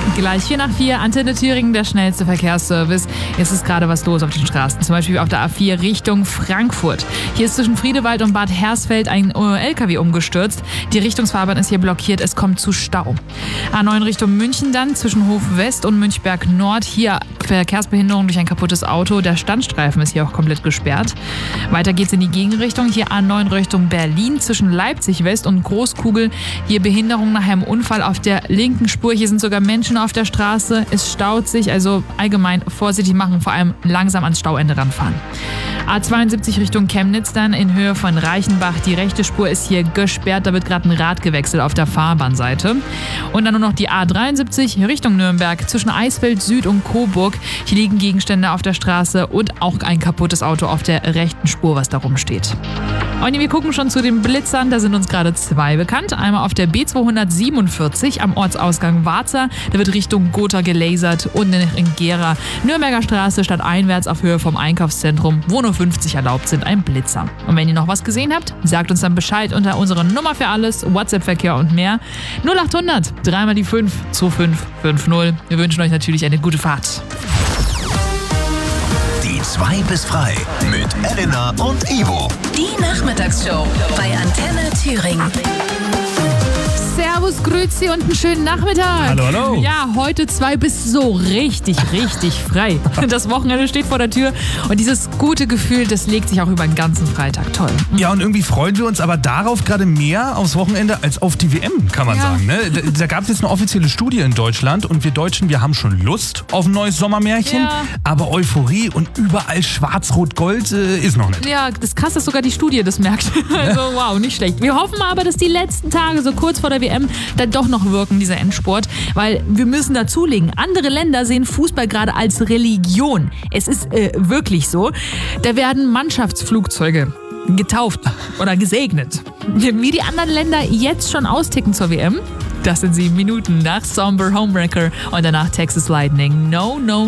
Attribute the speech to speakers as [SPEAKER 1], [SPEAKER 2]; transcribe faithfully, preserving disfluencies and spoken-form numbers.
[SPEAKER 1] Gleich vier nach vier, Antenne Thüringen, der schnellste Verkehrsservice. Es ist gerade was los auf den Straßen, zum Beispiel auf der A vier Richtung Frankfurt. Hier ist zwischen Friedewald und Bad Hersfeld ein L K W umgestürzt. Die Richtungsfahrbahn ist hier blockiert, es kommt zu Stau. A neun Richtung München dann, zwischen Hof West und Münchberg Nord. Hier Verkehrsbehinderung durch ein kaputtes Auto. Der Standstreifen ist hier auch komplett gesperrt. Weiter geht's in die Gegenrichtung. Hier A neun Richtung Berlin, zwischen Leipzig West und Großkugel. Hier Behinderung nach einem Unfall auf der linken Spur. Hier sind sogar Menschen auf der Straße. Es staut sich, also allgemein vorsichtig machen, vor allem langsam ans Stauende ranfahren. A zweiundsiebzig Richtung Chemnitz dann in Höhe von Reichenbach. Die rechte Spur ist hier gesperrt. Da wird gerade ein Rad gewechselt auf der Fahrbahnseite. Und dann nur noch die A dreiundsiebzig Richtung Nürnberg zwischen Eisfeld Süd und Coburg. Hier liegen Gegenstände auf der Straße und auch ein kaputtes Auto auf der rechten Spur, was da rumsteht. Und wir gucken schon zu den Blitzern. Da sind uns gerade zwei bekannt. Einmal auf der B zweihundertsiebenundvierzig am Ortsausgang Warza. Da wird Richtung Gotha gelasert und in Gera. Nürnberger Straße statt einwärts auf Höhe vom Einkaufszentrum, wo nur fünfzig erlaubt sind, ein Blitzer. Und wenn ihr noch was gesehen habt, sagt uns dann Bescheid unter unserer Nummer für alles, WhatsApp-Verkehr und mehr. null achthundert, dreimal die fünf, zwei fünf fünf null. Wir wünschen euch natürlich eine gute Fahrt.
[SPEAKER 2] Die zwei bis frei mit Elena und Ivo.
[SPEAKER 3] Die Nachmittagsshow bei Antenne Thüringen.
[SPEAKER 1] Servus, grüezi und einen schönen Nachmittag.
[SPEAKER 4] Hallo, hallo.
[SPEAKER 1] Ja, heute zwei bis so richtig, richtig frei. Das Wochenende steht vor der Tür und dieses gute Gefühl, das legt sich auch über den ganzen Freitag. Toll.
[SPEAKER 4] Ja, und irgendwie freuen wir uns aber darauf gerade mehr aufs Wochenende als auf die W M, kann man
[SPEAKER 1] Ja.
[SPEAKER 4] sagen. Ne? Da, da gab es jetzt eine offizielle Studie in Deutschland und wir Deutschen, wir haben schon Lust auf ein neues Sommermärchen,
[SPEAKER 1] Ja.
[SPEAKER 4] aber Euphorie und überall schwarz-rot-gold äh, ist noch nicht.
[SPEAKER 1] Ja, das krass, dass sogar die Studie das merkt. Also wow, nicht schlecht. Wir hoffen aber, dass die letzten Tage so kurz vor der W M dann doch noch wirken, dieser Endspurt. Weil wir müssen dazulegen, andere Länder sehen Fußball gerade als Religion. Es ist äh, wirklich so. Da werden Mannschaftsflugzeuge getauft oder gesegnet. Wie die anderen Länder jetzt schon austicken zur W M, das sind sieben Minuten nach Somber Homewrecker und danach Texas Lightning. No, no,